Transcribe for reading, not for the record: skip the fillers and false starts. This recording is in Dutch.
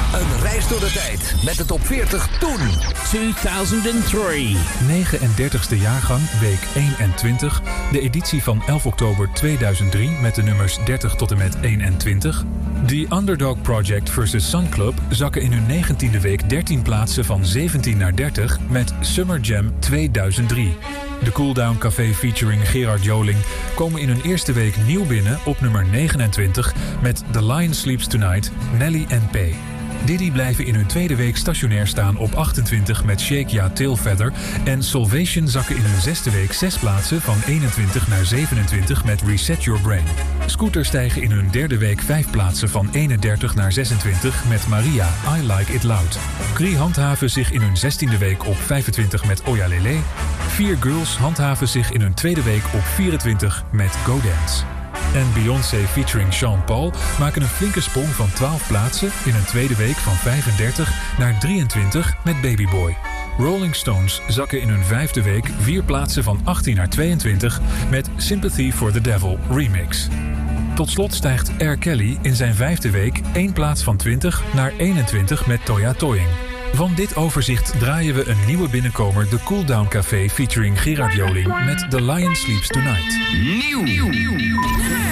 Een reis door de tijd met de top 40 toen. 2003. 39e jaargang, week 21. De editie van 11 oktober 2003 met de nummers 30 tot en met 21. The Underdog Project vs. Sun Club zakken in hun 19e week 13 plaatsen van 17 naar 30 met Summer Jam 2003. De Cooldown Café featuring Gerard Joling komen in hun eerste week nieuw binnen op nummer 29 met The Lion Sleeps Tonight, Nelly en P. Diddy blijven in hun tweede week stationair staan op 28 met Shake Ya Tailfeather en Salvation zakken in hun zesde week 6 plaatsen van 21 naar 27 met Reset Your Brain. Scooter stijgen in hun derde week 5 plaatsen van 31 naar 26 met Maria, I Like It Loud. 3 handhaven zich in hun 16e week op 25 met Oya Lele. 4 girls handhaven zich in hun tweede week op 24 met Go Dance. En Beyoncé featuring Sean Paul maken een flinke sprong van 12 plaatsen in een tweede week van 35 naar 23 met Baby Boy. Rolling Stones zakken in hun vijfde week 4 plaatsen van 18 naar 22 met Sympathy for the Devil Remix. Tot slot stijgt R. Kelly in zijn vijfde week 1 plaats van 20 naar 21 met Toya Toying. Van dit overzicht draaien we een nieuwe binnenkomer, de Cooldown Café featuring Gerard Joling met The Lion Sleeps Tonight. Nieuw.